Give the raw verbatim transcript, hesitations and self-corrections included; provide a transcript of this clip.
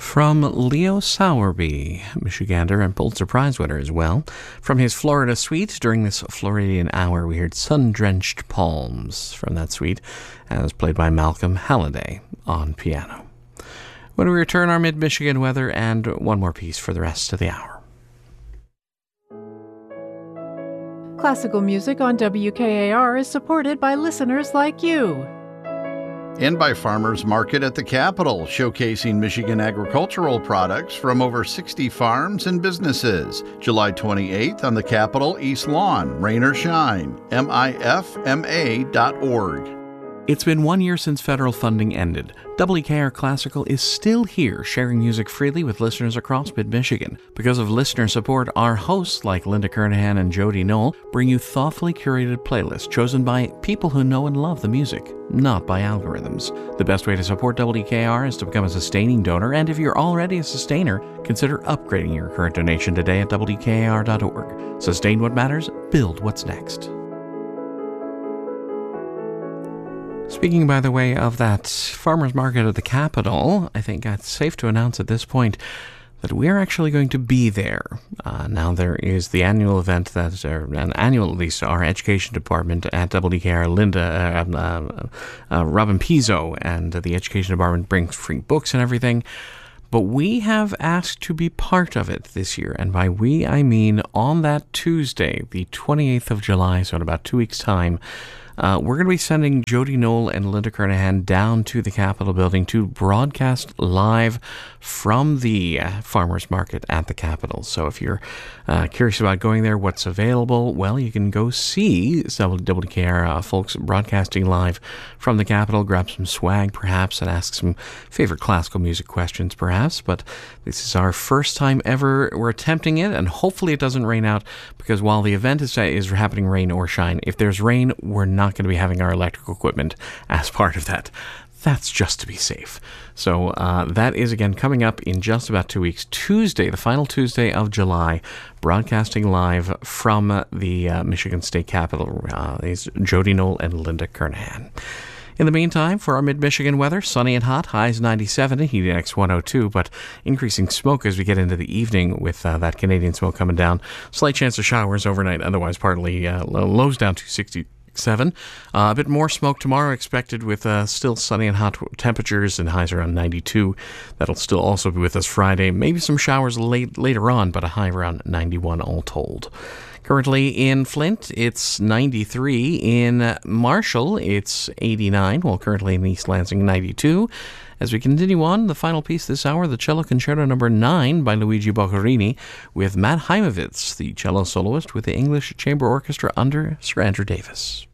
From Leo Sowerby, Michigander and Pulitzer Prize winner as well. From his Florida suite, during this Floridian hour, we heard Sun-Drenched Palms from that suite, as played by Malcolm Halliday on piano. When we return, our mid-Michigan weather and one more piece for the rest of the hour. Classical music on W K A R is supported by listeners like you. And by Farmers Market at the Capitol, showcasing Michigan agricultural products from over sixty farms and businesses. July twenty-eighth on the Capitol East Lawn, rain or shine. M I F M A dot org. It's been one year since federal funding ended. W K R Classical is still here, sharing music freely with listeners across mid-Michigan. Because of listener support, our hosts like Linda Kernahan and Jody Knoll bring you thoughtfully curated playlists chosen by people who know and love the music, not by algorithms. The best way to support W K R is to become a sustaining donor, and if you're already a sustainer, consider upgrading your current donation today at W K A R dot org. Sustain what matters, build what's next. Speaking, by the way, of that farmers market at the Capitol, I think it's safe to announce at this point that we're actually going to be there. Uh, now, there is the annual event that, or an annual at least, our education department at W K R, Linda, uh, uh, uh, Robin Pizzo, and the education department brings free books and everything. But we have asked to be part of it this year, and by we, I mean on that Tuesday, the twenty-eighth of July, so in about two weeks' time, Uh, we're going to be sending Jody Knoll and Linda Kernahan down to the Capitol building to broadcast live from the uh, farmers market at the Capitol. So if you're uh, curious about going there, what's available, well, you can go see some W K R uh, folks broadcasting live from the Capitol, grab some swag perhaps, and ask some favorite classical music questions perhaps. But this is our first time ever we're attempting it, and hopefully it doesn't rain out, because while the event is, is happening rain or shine, if there's rain, we're not going to be having our electrical equipment as part of that. That's just to be safe. So uh, that is, again, coming up in just about two weeks. Tuesday, the final Tuesday of July, broadcasting live from the uh, Michigan State Capitol. Uh, is Jody Knoll and Linda Kernahan. In the meantime, for our mid-Michigan weather, sunny and hot, highs ninety-seven, heat index one oh two, but increasing smoke as we get into the evening with uh, that Canadian smoke coming down. Slight chance of showers overnight, otherwise partly uh, lows down to sixty-seven. Uh, a bit more smoke tomorrow expected with uh, still sunny and hot temperatures and highs around ninety-two. That'll still also be with us Friday. Maybe some showers late, later on, but a high around ninety-one all told. Currently in Flint, it's ninety-three. In Marshall, it's eighty-nine, while currently in East Lansing, ninety-two. As we continue on, the final piece this hour, the Cello Concerto number nine by Luigi Boccherini, with Matt Heimovitz, the cello soloist with the English Chamber Orchestra under Sir Andrew Davis.